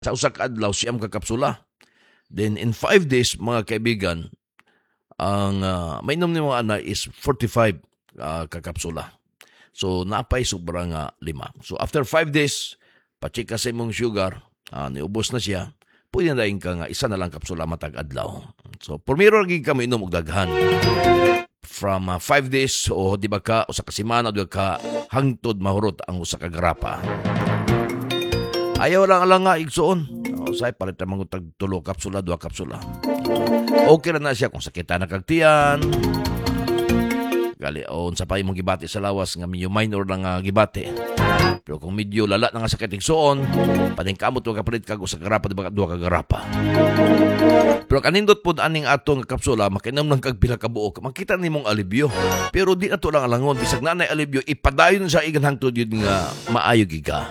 Sa usa ka adlaw siyam ka kapsula. Then in 5 days mga kaibigan, ang mainom ni mga ana is 45 ka kapsula. So napay sobra nga 5. So after 5 days, pa-check ka sa imong sugar, niubos na siya. Pwede na ka nga isa na lang kapsula matag adlaw. So pumiro lagi ka mainom og daghan. From 5 days o di ba ka usa ka semana di ka hangtod mahurot ang usa ka grapa. Ayaw lang nga igsuon. Say palit na mga tag 3 kapsula, 2 kapsula. Okay na siya kung sakita na kagtiyan. Gali on sa pay mong gibati sa lawas nga medyo minor lang gibati. Pero kung medyo lala na nga sakit igsuon, paning kamot wa kapalit kag usa ka garapa di ba 2 ka garapa. Pero kanindot pud aning atong kapsula makinom lang kag pila ka buok, makita nimong alibyo. Pero di ato lang alangon bisag nanay alibyo ipadayon sa igan hangtod yun nga maayo giga.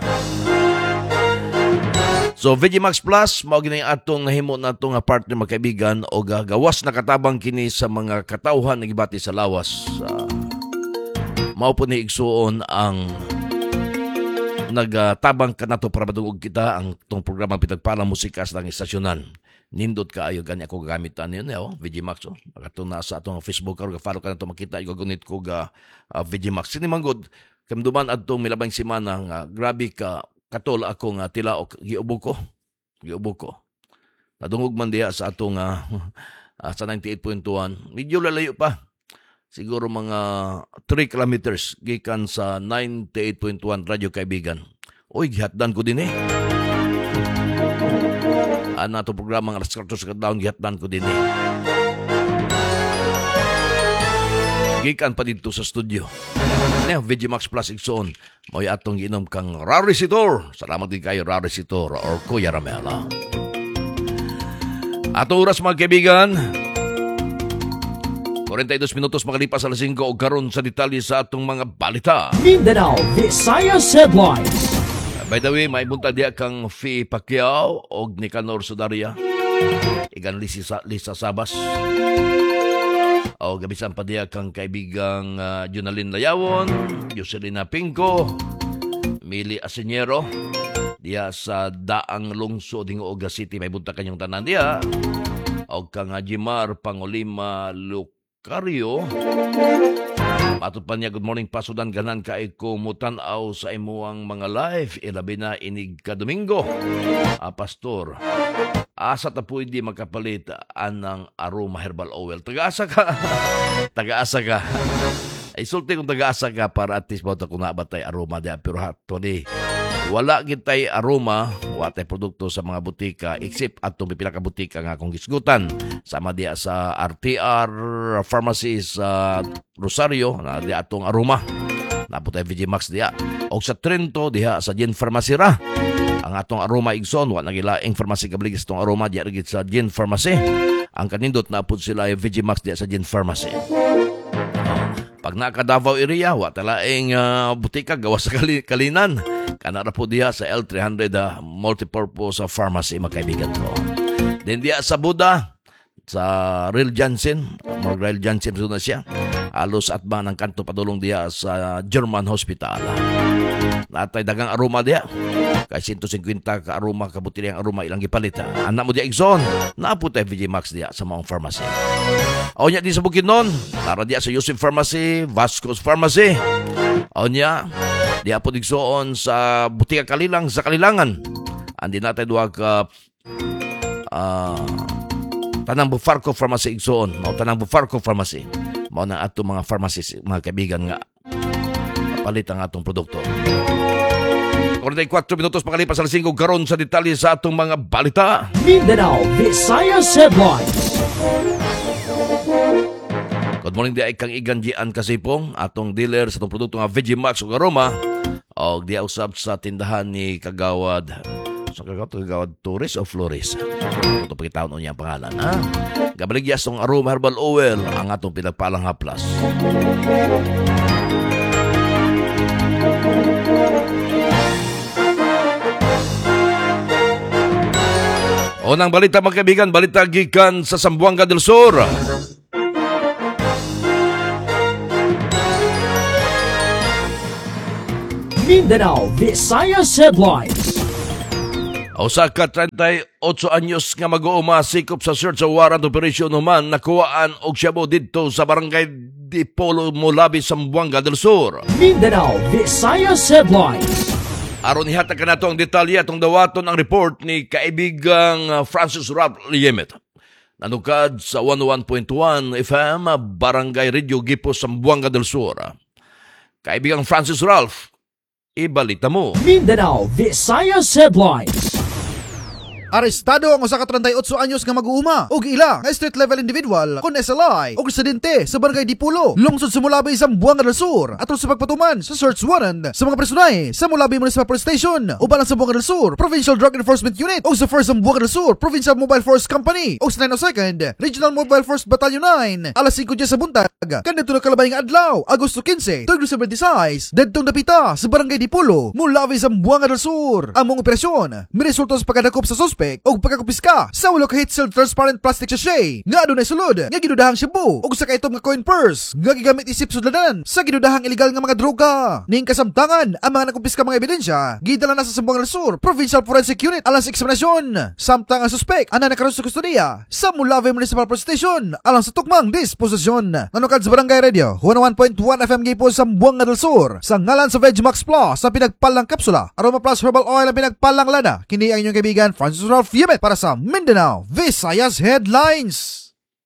So Vegimax Plus mao gini atong nahimo natong partner mga kaibigan o gawas na katabang kini sa mga katawhan nagibati sa lawas. Mao po ni igsuon ang nagtabang kanato para madungog kita ang tong programa Pitagpalang Musika sa istasyonan. Nindot kaayo gani ako gamitan niyo Vegimax Pagkato na sa atong Facebook or follow ka na to makita igogunit ko Vegimax. Sini manggod kamduman adtong milabang semana nga grabe ka katol ako nga tilaok giubo ko. Nadungog man diha sa atong sa 98.1. Medyo lalayo pa. Siguro mga 3 kilometers gikan sa 98.1 radyo kaibigan. Oy, gihatdan ko din Ana to programa nga alas 4 sa kadlawon gihatdan ko din Gikan pa dito sa studio. Vegimax Plus igsoon. Mo'y atong giinom kang Rarisitor. Salamat din kayo, Rarisitor or Kuya Ramela. Ato oras mga kaibigan. 42 minutos makalipas alas 5 o karon sa detalye sa atong mga balita. Mindanao Visayas Headlines. By the way, may bunta diya kang Fee Pacquiao o Nicanor Sudaria. Igan Lisa Sabas. O gabisan pa diya kang kaibigang Junalyn Layawon, Jocelyn Pinco, Mili Aseñero, diya sa Daang Lungsod ding Oga City, may bunta kanyang tanan diya. O kang Jimar Pangolima Lucario. Matod pa niya, good morning pasudan ganan kay kumutanaw sa imuang mga live, ilabi na inig ka Domingo. Pastor, asa ta pwede makapalit anang aroma herbal oil. Tagaasa ka. Ay sulti kung tagaasa ka para at least bauta kung nabatay aroma diya. Pero actually, wala gitay aroma, watay produkto sa mga butika, except atong pipila ka butika nga akong gisgutan. Sama diya sa RTR Pharmacy sa Rosario, na diya atong aroma. Naputay Vegimax diya. O sa Trento, diya sa Gen Pharmacy ra. Ang atong aroma igsoon, wa nagilaing pharmacy kabligis itong aroma diya rigid sa Gen Pharmacy. Ang kanindot na pud sila yung Vegimax diya sa Gen Pharmacy. Pag naka Davao area, wa talaing butika gawas sa Kalinan. Kanara po diya sa L300 multipurpose pharmacy makaibigan ko. Then diya sa Buda, sa Real Janssen, Real Janssen na siya. Alos at ba ng kanto padulong diya sa German Hospital. Natay dagang aroma diya. Kay 150 ka aroma, kabuti ang aroma ilang gipalit. Anak mo diya igsoon, naputay Vegimax diya sa mga pharmacy. O niya di sa Bukidnon, tara diya sa Yusuf Pharmacy, Vasco's Pharmacy. O niya, diya po igsoon sa Butika Kalilang sa Kalilangan. Andi natay duwag Tanang Bufarco Pharmacy igsoon. Mao Tanang Bufarco Pharmacy. Mao na ato mga pharmacies, mga kaibigan nga palit ang atong produkto. 44 minutos pakalipas alas 5 karon sa detalye sa atong mga balita. Mindanao Visayas Headlines. Good morning di ay kang Iganjian Kasipong, atong dealer sa itong produkto nga Vegimax ug aroma. O di usab sa tindahan ni Kagawad. Sa Kagawad Torres o Flores. Ito pagkitaon niya ang pangalan. Gabaligyas ng aroma herbal oil ang atong pinagpalang haplas. Unang balita mga kaibigan, balita gikan sa Zamboanga del Sur. Mindanao Visayas Headlines. Usa ka 38 anyos nga mag-uuma sikop sa search warrant operation human nakuhaan og syabo didto sa barangay Dipolo, Mulabi, Zamboanga del Sur. Mindanao Visayas Headlines. Aron ihatag kanato ang detalye atong dawaton ang report ni kaibigang Francis Ralph Liemet. Nanukad sa 101.1 FM Barangay Radio Gipo, Zamboanga del Sur. Kaibigang Francis Ralph, ibalita mo. Mindanao Visayas Headlines. Arestado ang usa ka 38 anyos nga mag-uuma ug ila nga street level individual kon SLI ug residente sa Barangay Dipolo, lungsod sa Mulabi, Zamboanga del Sur atol sa pagpatuman sa search warrant sa mga personay sa Mulabi Municipal Police Station, uban ang Zamboanga del Sur Provincial Drug Enforcement Unit ug sa 1st Zamboanga del Sur Provincial Mobile Force Company ug sa 902nd Regional Mobile Force Battalion 9 alas 5 sa buntag kadto na kalabay nga adlaw Agosto 15 tuig December 16 dadtong napita sa Barangay Dipolo, Mulabi, Zamboanga del Sur. Among operasyon miresulta sa pagkadakop sa suspect og pagkakupiska sa ulo ka hit-sealed transparent plastic sachet nga adunay sulod nga ginudahang shabu ug sa kaitom nga coin purse nga gigamit isip sudlanan sa ginudahang illegal nga mga droga. Ning kasamtangan ang mga nakumpiska mga ebidensya gidala na sa Zamboanga del Sur Provincial Forensic Unit alang sa eksaminasyon. Samtang ang suspect ana nakaroon sa kustodiya sa Mulabi Municipal Police Station alang sa tukmang disposisyon. Nanukad sa Barangay Radio 101.1 FM Gipo, Zamboanga del Sur sa ngalan sa Vegemax Plus sa pinagpalang kapsula, Aroma Plus Herbal Oil ang pinagpalang lana. Kini ang inyong kaibigan Francis Ralph Liemet para sa Mindanao Visayas Headlines.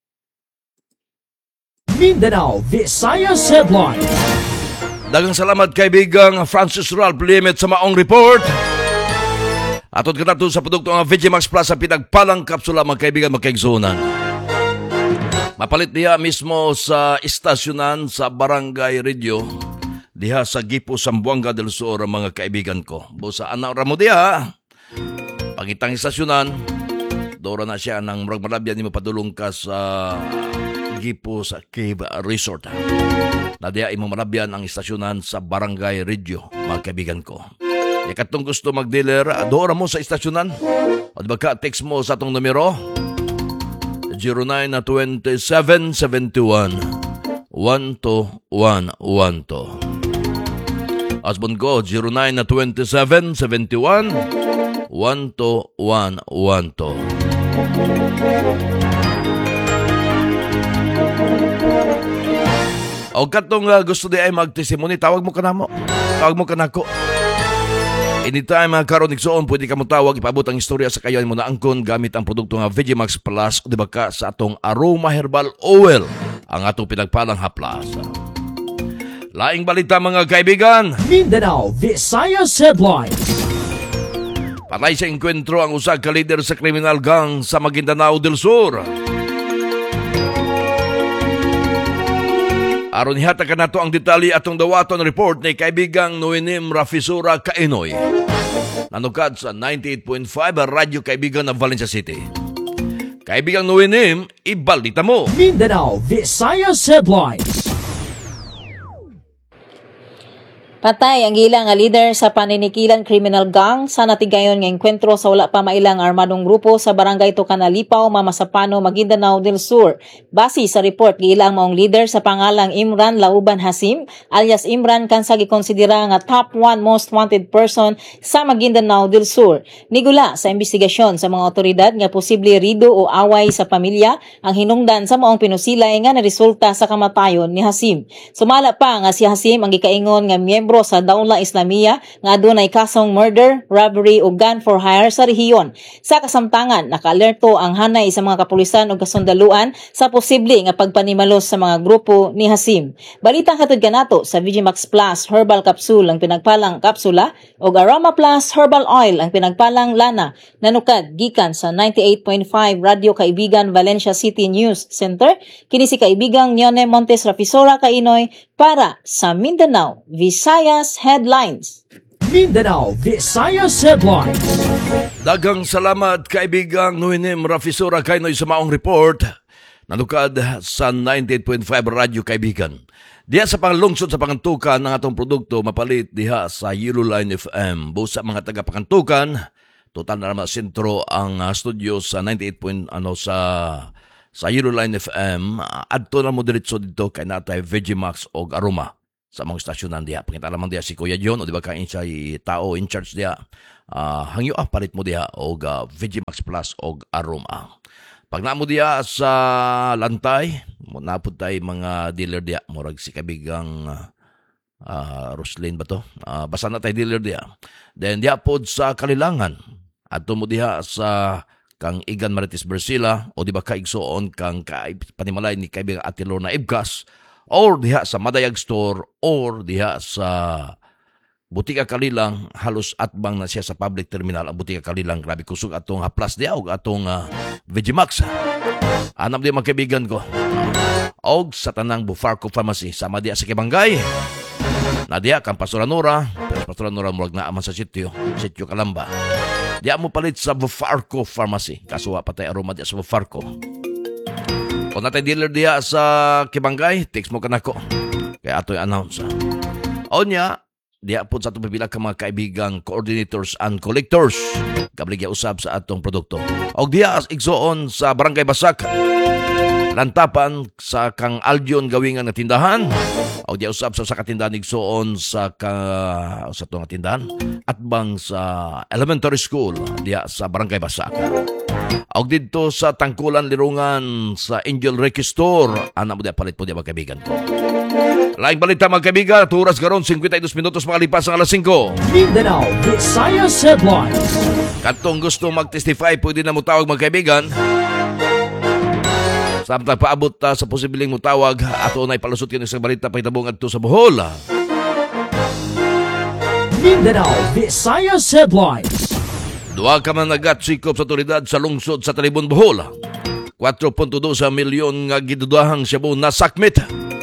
Mindanao Visayas Headlines. Daghang salamat kaibigang Francis Ralph Liemet sa maong report. Atod kanato sa produkto nga Vegemax Plus sa pinagpalang kapsula mga kaibigan magkaigsunan. Mapalit niya mismo sa istasyonan sa Barangay Radio diha sa Gipo, Zamboanga del Sur mga kaibigan ko. Busa anak ramo diha. Pangitang istasyonan, dora na siya ng murag malabyan ni mapadulong ka sa Gipo sa Cave Resort. Nadiya imong malabyan ang istasyonan sa Barangay Radio, mga kaibigan ko. Ikatong gusto mag-dealer, dora mo sa istasyonan. O diba ka, text mo sa atong numero 092771 12112. Asbon ko 092771 12112. O katong gusto di ay mag-testimony, tawag mo ka na mo. Tawag mo ka na ko. Anytime karon igsoon, pwede ka mo tawag, ipaabot ang istorya sa kayo mo na angkon gamit ang produkto nga Vegemax Plus o di ba ka sa atong Aroma Herbal Oil, ang atong pinagpalang haplas. Laing balita mga kaibigan. Mindanao Visayas Headlines. Patay sa enkwentro ang usa ka leader sa criminal gang sa Maguindanao del Sur. Aron ihatag kanato ang detalye atong dawaton report ni kaibigang Noenim Rafisura Kainoy. Nanukad sa 98.5 radyo kaibigan ng Valencia City. Kaibigang Noenim, ibalita mo. Mindanao Visayas Headlines. Patay ang ilang nga leader sa paninikilan criminal gang sa natigayon nga enkwentro sa wala pa mailang armadong grupo sa barangay Tucanalipaw, Mamasapano, Maguindanao del Sur. Base sa report, giilang maong leader sa pangalang Imran Lauban Hasim alias Imran kansa gikonsidera nga top 1 most wanted person sa Maguindanao del Sur. Nigula sa investigasyon sa mga otoridad nga posible rido o away sa pamilya ang hinungdan sa maong pinusilay nga naresulta sa kamatayon ni Hasim. Sumala pa nga si Hasim ang gikaingon nga miyembro sa Daula Islamia nga adunay kasong murder, robbery o gun for hire sa rehiyon. Sa kasamtangan, naka-alerto ang hanay sa mga kapulisan o kasundaluan sa posible nga pagpanimalos sa mga grupo ni Hasim. Balitang katod kanato sa Vegemax Plus Herbal Capsule ang pinagpalang kapsula o Aroma Plus Herbal Oil ang pinagpalang lana. Nanukad gikan sa 98.5 Radio Kaibigan Valencia City News Center. Kini si kaibigang Nione Montes Rafisora Kainoy para sa Mindanao Visayas Headlines. Mindanao Visayas Headlines. Daghang salamat kaibigang Noenim Rafisura Kainoy sa maong report. Nanukad sa 98.5 radyo kaibigan. Diha sa panglungsod sa pangantukan ng atong produkto mapalit diha sa Yellow Line FM. Busa mga taga-pangantukan, total na naman sentro ang studio sa 98. Sa Yellow Line FM, adto na mo diretso dito kay natay Vegemax o Aroma sa mga stasyonan diya. Pangita lamang diya si Kuya John, o di ba kain siya tao in charge diya. hangyo palit mo diha og Vegimax Plus og Aroma. Pag naamo diha sa lantay, napud tay mga dealer diha, murag si kabigang Roslyn ba to? Basta na tay dealer diha. Then diha pod sa Kalilangan, adto mo diha sa kang Igan Marites Bersila o di ba kaigsoon kang panimalay ni kaibigang Ate Lorna Ibgas, or diha sa Madayag Store, or diha sa Butika Kalilang. Halos atbang na siya sa public terminal ang Butika Kalilang. Grabe kusog atong haplas diha og atong Vegimax. Anam di mga kaibigan ko. Og sa tanang Bufarco Pharmacy sama diha sa Kibangay. Na diha kang Pastoranora, pero Pastoranora murag naaman sa sitio Kalamba. Diya mo palit sa Bufarco Pharmacy. Kasuwa patay Aroma diya sa Bufarco. Kung natay dealer diya sa Kibangay, text mo ka na ko. Kaya ato'y announce. O niya, diya po sa itong pipila ka mga kaibigang coordinators and collectors. Kabligya usab sa atong produkto. O diya igsoon sa Barangay Basak. Lantapan sa kang Aldion gawingan na tindahan. O diya usab sa katindahan igsoon sa itong tindahan. At bang sa elementary school diya sa Barangay Basak. Og dito sa Tangkulan Lirungan sa Angel Reiki Store, ana mo diya palit po diya mga kaibigan ko. Laing balita mga kaibigan, oras karon 52 minutos makalipas ang alas 5. Mindanao Visayas Headlines. Katong gusto mag-testify, pwede na mo tawag mga kaibigan. Samtang paabot sa posibleng mo tawag, ato na ipalusot kayo sa balita pahitabong adto sa Bohol. Mindanao Visayas Headlines. Duha ka man nagatsikop sa otoridad sa lungsod sa Talibon, Bohol. 4.2 milyon nga gidudahang shabu na sakmit.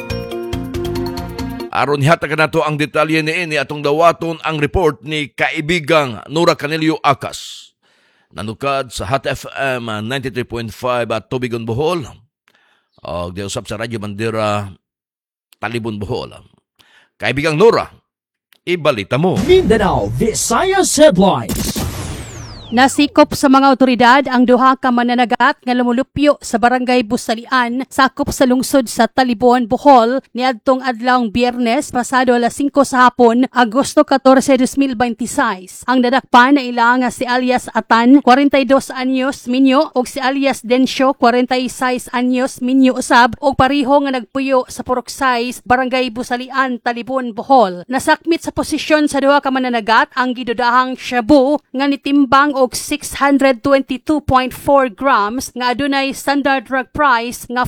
Aron hatag nato ang detalye niini atong dawaton ang report ni kaibigang Nora Canelio Acas. Nanukad sa Hot FM 93.5 at Tubigon, Bohol. O diusap sa Radyo Bandera Talibon, Bohol. Kaibigang Nora, ibalita mo. Mindanao Visayas Headlines. Nasikop sa mga otoridad ang duha ka mananagat nga lumulupyo sa Barangay Busalian, sakop sa lungsod sa Talibon, Bohol, niadtong adlawng Biyernes pasado alas 5 sa hapon, Agosto 14, 2026. Ang nadakpan na ila nga si alias Atan, 42 anyos minyo, ug si alias Densyo, 46 anyos minyo usab, ug pareho nga nagpuyo sa Puruksay, Barangay Busalian, Talibon, Bohol. Nasakmit sa posisyon sa duha ka mananagat ang gidudahang shabu nga nitimbang og 622.4 grams nga adunay standard drug price nga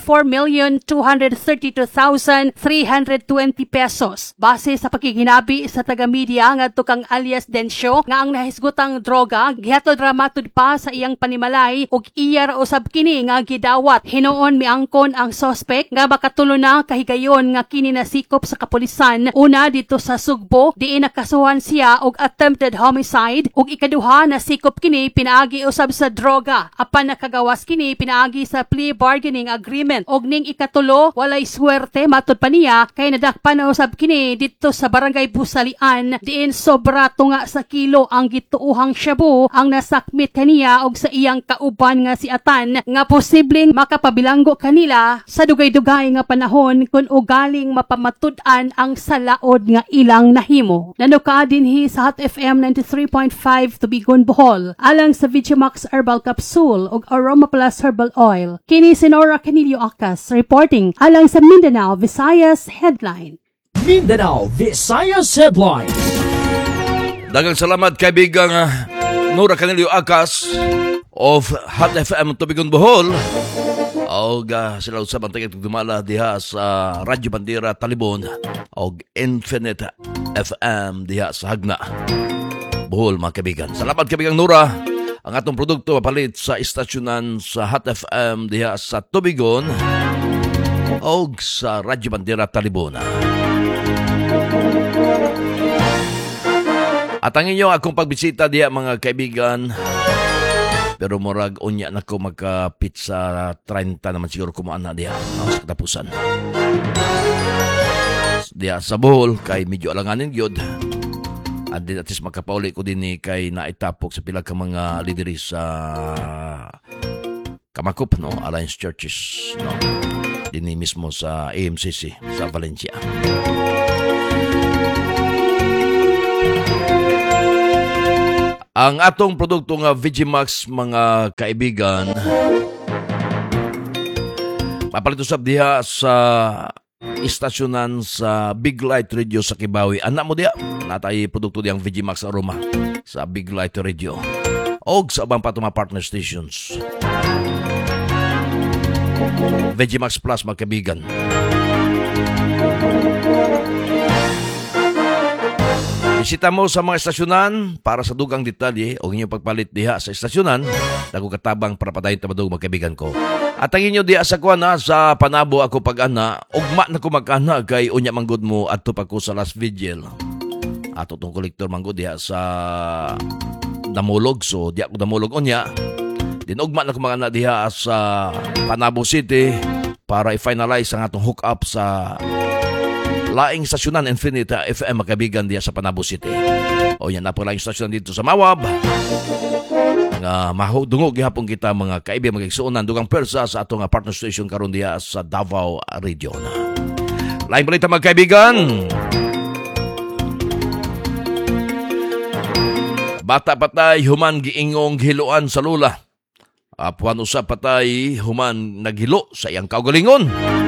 4,232,320 pesos. Base sa pagkiginabi sa taga-media nga tukang alias Densyo nga ang nahisgutang droga gihatod ra matud pa sa iyang panimalay ug iya ra usab kini nga gidawat. Hinuon miangkon ang suspect nga makatulo na kahigayon nga kini nasikop sa kapulisan. Una dito sa Sugbo, diin nakasuhan siya og attempted homicide ug ikaduha nasikop kini pinaagi usab sa droga. Apan nakagawas kini pinaagi sa plea bargaining agreement. Og ning ikatulo, walay swerte matud pa niya kay nadakpan na usab kini dito sa Barangay Busalian diin sobra tunga sa kilo ang gituuhang shabu ang nasakmit kaniya og sa iyang kauban nga si Atan nga posibleng makapabilanggo kanila sa dugay-dugay nga panahon kung ugaling mapamatud-an ang salaod nga ilang nahimo. Nanuka dinhi sa Hot FM 93.5 Tubigon, Bohol. Alang sa Vegimax Herbal Capsule ug Aroma Plus Herbal Oil. Kini si Nora Canelio Acas reporting alang sa Mindanao Visayas Headline. Mindanao Visayas Headlines. Daghang salamat kaibigang Nora Canelio Acas of Hot FM Tubigon, Bohol. Og sila usab ang dumala diha sa Radyo Bandera Talibon og Infinite FM diha sa Hagna, Bohol, mga kaibigan. Salamat kaibigang Nora. Ang atong produkto mapalit sa istasyonan sa Hot FM diha sa Tubigon og sa Radyo Bandera Talibon. At ang inyo akong pagbisita diha mga kaibigan, pero murag unya na ko magkapit sa 30 naman siguro kumaan na diha sa katapusan. Diha sa Bohol kay medyo alanganin gyud. At din atis makapauli ko din ni kay naitapok sa pila ka mga lideris sa Kamakop, no? Alliance Churches, no? Din mismo sa AMCC sa Valencia. Ang atong produkto nga Vegimax, mga kaibigan, mapalit usab diha sa istasyonan sa Big Light Radio sa Kibawi. Anak mo diha, natay produkto diyang Vegimax Aroma sa Big Light Radio o sa abang pa itong mga partner stations. Vegimax Plus, mga kaibigan. Bisita mo sa mga estasyonan para sa dugang detalye o inyong pagpalit diha sa estasyonan. Dago katabang para padayon tamadog, mga kaibigan ko. At ang inyo diha sa kuana sa Panabo ako pag-ana, ugma na ko mag-ana kay unya manggod mo at tupag ko sa last vigil. Ato tong kolektor manggod diha sa Damulog, so diha ko Damulog unya. Dinugma na ko mag-ana diha sa Panabo City para i-finalize ang atong hook up sa laing stasyonan Infinite FM, mga kaibigan, diya sa Panabo City. O yan na po laing stasyonan dito sa Mawab. Mahudungog gihapon kita, mga kaibigan, magigsuunan dugang persa sa atong partner station karon diya sa Davao Region. Laing balita, mga kaibigan. Bata patay human giingong hiluan sa lula. Apuan usap patay human naghilo sa iyang kaugalingon.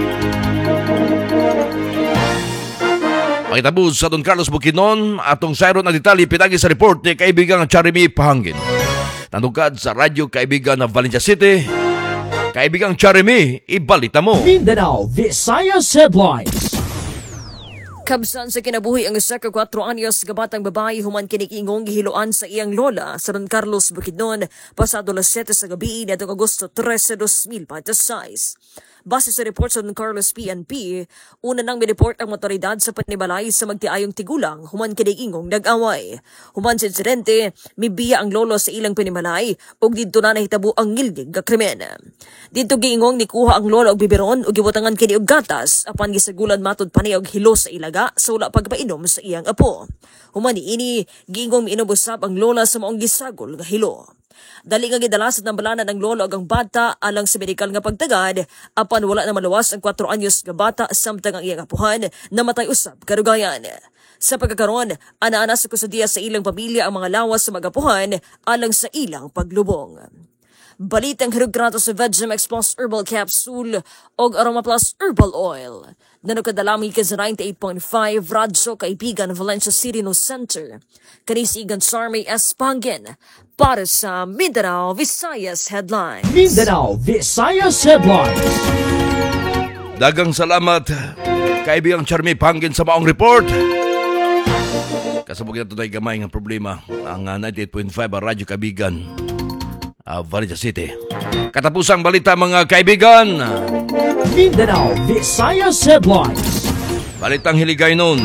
Pakitabuz sa Don Carlos Bukidnon, atong sayro na detalye pinagi sa report ni kaibigang Charimi Pahangin. Nanugkad sa radyo kaibigan na Valencia City. Kaibigang Charimi, ibalita mo. Mindanao Visayas Headlines. Kabsan sa kinabuhi ang isa ka 4 anyos nga batang babae human kinikingong gihiloan sa iyang lola sa Don Carlos Bukidnon pasado alas 7 sa gabi nitong Agosto 13, 2026. Base sa report sa Don Carlos PNP, una nang mineport ang motoridad sa Panimalay sa magtiayong tigulang human kinikingong nag-away. Human sa insidente, mibiya ang lolo sa ilang Panimalay ug didto na nahitabo ang ngildig nga krimen. Didto giingong nikuha ang lolo og biberon ug gibutangan kini og gatas apan gisagulan matud pa niya og hilo sa ilaga sa wala pagpainom sa iyang apo. Human niini giingong miinom usab ang lola sa maong gisagol nga hilo. Dali nga gidala sa tambalanan ng lolo ug ang bata alang sa medikal nga pagtagad apan wala na maluwas ang 4 anyos nga bata samtang ang iyang apuhan namatay usab karugayan. Sa pagkakaroon, ana-ana sa kusadiya sa ilang pamilya ang mga lawas sa magapuhan alang sa ilang paglubong. Balitang hirugrato sa Vegimax Plus Herbal Capsule o Aroma Plus Herbal Oil. Nanukadalami ka sa 98.5 Radyo Kaibigan Valencia City no Center. Kanisigan Sarmay S. Pangin para sa Mindanao Visayas Headlines. Mindanao Visayas Headlines. Dagang salamat, kaibigang Charmi Pangin sa maong report. Kasabog na ito tayo gamay ng problema ang 98.5 Radyo Kaibigan Valencia City. Katapusang balita, mga kaibigan. Mindanao Visayas Headlines. Balitang hiligay noon.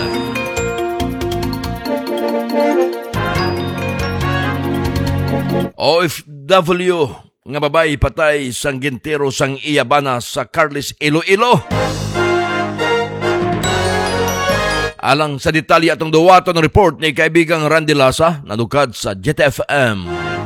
OFW nga babae patay sang gintero sang iyabana sa Carles, Iloilo. Alang sa detalye atong duwato ng report ni kaibigang Randy Lasa, nanukad sa JTFM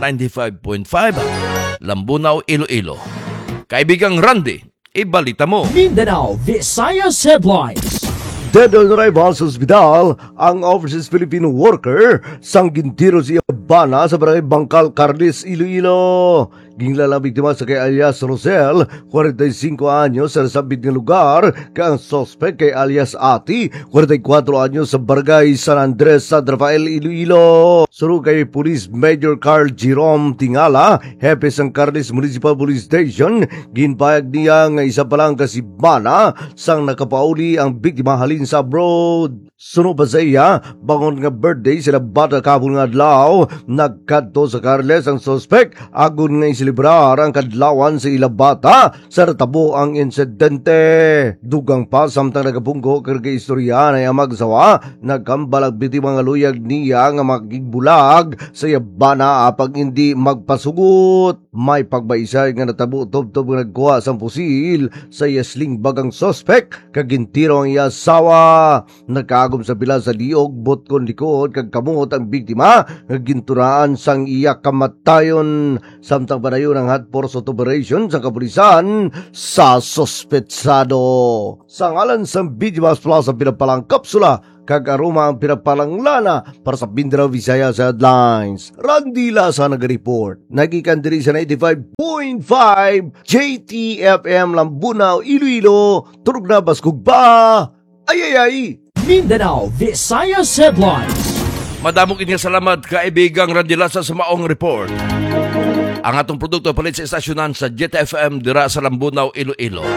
95.5 Lambunaw, Iloilo. Kaibigang Randy, ibalita mo. Mindanao Visayas Headlines. Dead on arrival sa ospital ang overseas Filipino worker sang gintiro si Habana sa barangay Bangkal, Carles, Iloilo. Ginglala biktima sa kay alias Rosel, 45 anyos sa nasabit ng lugar, kaya ang suspect kay alias Ati, 44 anyos sa barangay San Andres, San Rafael, Iloilo. Suru kay Police Major Carl Jerome Tingala, hepe sang Carles Municipal Police Station, ginpayag niya nga isa pa lang kasibana sang nakapauli ang biktima halin sa abroad. Sunod pa sa iya, bangon nga birthday sila bata kapon nga adlaw, nagkadto sa Carles ang suspect, agon nga isilibrar ang kadlawan sa ila bata, sa ratabo ang insidente. Dugang pa samtang nagapungko karga istorya na yung magsawa, nagkambalag biti mga luyag niya nga magigbulag sa yabana apag hindi magpasugot. May pagbaisay nga natabo tob-tob nga nagkuha sa pusil sa yasling bagang suspect, kagintiro ang iya asawa. Nagkagom sa pila sa liog, botkon likod, kag kamot ang biktima, ginturaan sang iya kamatayon. Samtang panayon ang hot pursuit operation sa kapulisan sa sospetsado. Sa ngalan sa Vegimax Plus ang pinapalang kapsula, kag aroma ang pinagpalanglana para sa Mindanao Visayas Headlines. Randy Lasa nag-report. Nagikan diri sa 95.5 JTFM Lambunaw, Iloilo. Turog na baskog ba? Ay! Mindanao Visayas Headlines. Madamog inyong salamat kaibigang Randilasa sa maong report. Ang atong produkto palit sa estasyonan sa JTFM dira sa Lambunaw, Iloilo.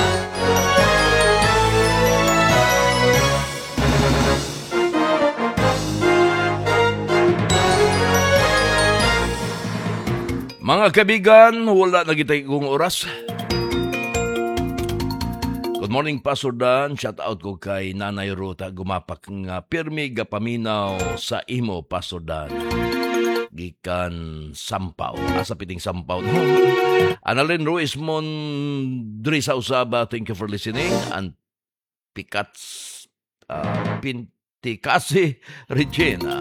Mga kaibigan, wala na kitay kong oras. Good morning, Pastor Dan. Shout out ko kay Nanay Ruta. Gumapak nga pirmi gapaminaw sa imo, Pastor Dan. Gikan Sampaw. Asa piting Sampaw. Annalyn Ruiz Mon diri sa usaba. Thank you for listening. And Pikats Pintikasi Regina.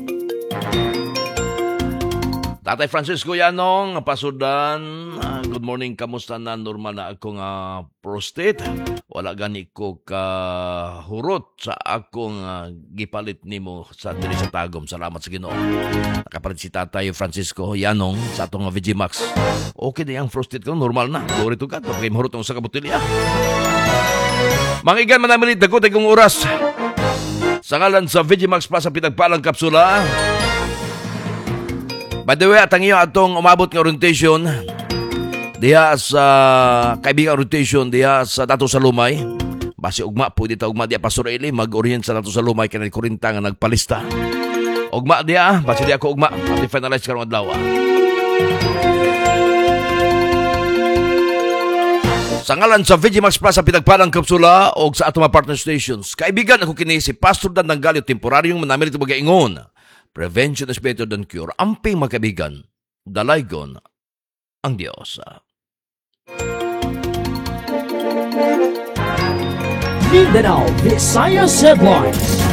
Tatay Francisco Yanong, Pasudan, good morning, kamusta na? Normal na akong prostate. Wala gani ko kahurot sa akong gipalit nimo sa diri sa Tagum. Salamat sa Ginoo. Nakapalit si Tatay Francisco Yanong sa atong Vigimax. Okay na yung prostate ko, normal na. Glory to God, napagay mahurot ng sa kabutilya. Mangigan manamilit, dagkot ay kong oras. Sa ngalan sa Vigimax pa sa pinagpalang kapsula. By the way, atang iyo atong umabot ng orientation diha sa kaibigan orientation diha sa Dato sa Lumay. Basi ugma pwede ta ugma diha Pastor Eli mag-orient sa Dato sa Lumay kanang kurinta nga nagpalista. Ugma diha, basi diha ko ugma at finalize karong adlaw. Sa ngalan sa Vigimax Plus sa pinagpalang kapsula o sa atong partner stations. Kaibigan ako kini si Pastor Dan Dangalio, temporaryong manamit ito mag-ingon. Prevention is better than cure. Amping magkabigan, dalaygon ang Diyos. Mindanao Visayas Headlines.